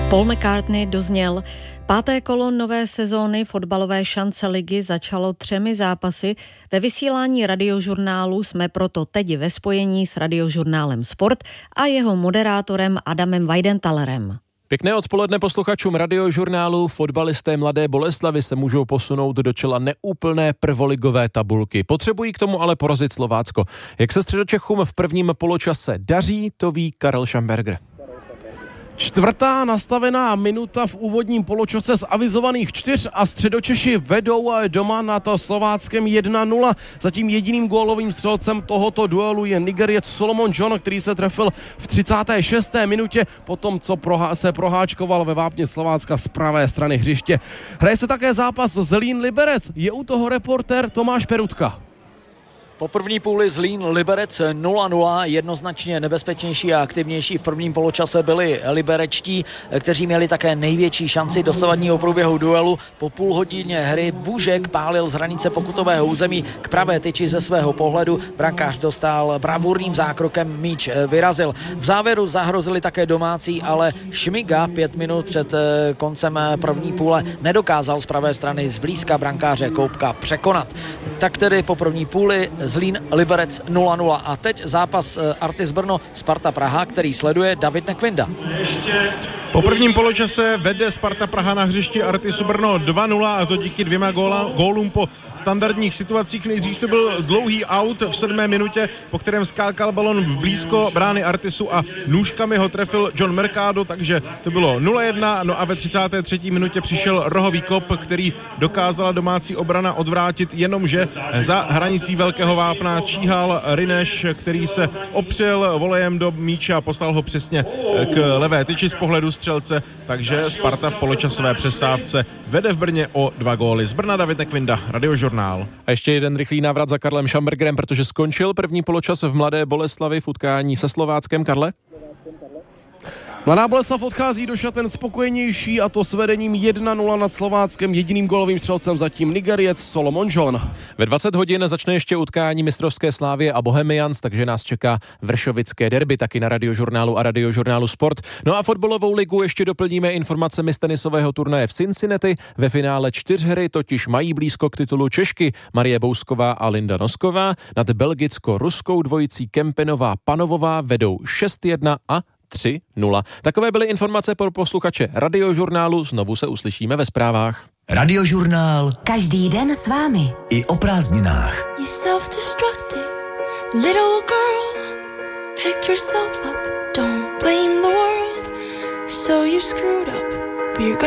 Paul McCartney dozněl. 5. kolo nové sezóny fotbalové šance ligy začalo 3 zápasy. Ve vysílání Radiožurnálu jsme proto teď ve spojení s Radiožurnálem Sport a jeho moderátorem Adamem Weidentallerem. Pěkné odpoledne posluchačům Radiožurnálu. Fotbalisté Mladé Boleslavi se můžou posunout do čela neúplné prvoligové tabulky. Potřebují k tomu ale porazit Slovácko. Jak se Středočechům v prvním poločase daří, to ví Karel Schamberger. 4. nastavená minuta v úvodním poločase z avizovaných 4 a Středočeši vedou doma nad Slováckem 1-0. Zatím jediným gólovým střelcem tohoto duelu je Nigeriec Solomon John, který se trefil v 36. minutě potom, co se proháčkoval ve vápně Slovácka z pravé strany hřiště. Hraje se také zápas Zlín-Liberec. Je u toho reportér Tomáš Perutka. Po první půli Zlín-Liberec 0-0, jednoznačně nebezpečnější a aktivnější v prvním poločase byli liberečtí, kteří měli také největší šanci dosavadního průběhu duelu. Po půl hodině hry Bužek pálil z hranice pokutového území k pravé tyči ze svého pohledu. Brankář dostal bravurným zákrokem, míč vyrazil. V závěru zahrozili také domácí, ale Šmiga 5 minut před koncem první půle nedokázal z pravé strany zblízka brankáře Koupka překonat. Tak tedy po první půli Zlín Liberec 0-0 a teď zápas Artis Brno Sparta Praha, který sleduje David Nekvinda. Po prvním poločase vede Sparta Praha na hřišti Artisu Brno 2-0 a to díky 2 gólům po standardních situacích. Nejdřív to byl dlouhý out v 7. minutě, po kterém skákal balon v blízko brány Artisu a nůžkami ho trefil John Mercado, takže to bylo 0-1, no a ve 33. minutě přišel rohový kop, který dokázala domácí obrana odvrátit, jenomže za hranicí velkého vápna číhal Rineš, který se opřel volejem do míče a poslal ho přesně k levé tyči z pohledu střelce, takže Sparta v poločasové přestávce vede v Brně o 2 góly. Z Brna David Nekvinda, Radiožurnál. A ještě jeden rychlý návrat za Karlem Schambergerem, protože skončil první poločas v Mladé Boleslavi v utkání se Slováckem. Karle? Mladá Boleslav odchází do šaten spokojenější a to s vedením 1-0 nad Slováckem. Jediným gólovým střelcem zatím Nigeriec Solomon John. Ve 20 hodin začne ještě utkání mistrovské Slávie a Bohemians, takže nás čeká vršovické derby taky na Radiožurnálu a Radiožurnálu Sport. No a fotbalovou ligu ještě doplníme informacemi z tenisového turnaje v Cincinnati. Ve finále 4 totiž mají blízko k titulu Češky Marie Bousková a Linda Nosková. Nad belgicko-ruskou dvojicí Kempenová Panovová vedou 6-1 a 3-0. Takové byly informace pro posluchače Radiožurnálu. Znovu se uslyšíme ve zprávách. Radiožurnál. Každý den s vámi. I o prázdninách. You self-destructive little girl. Pick yourself up. Don't blame the world. So you screwed up. But you're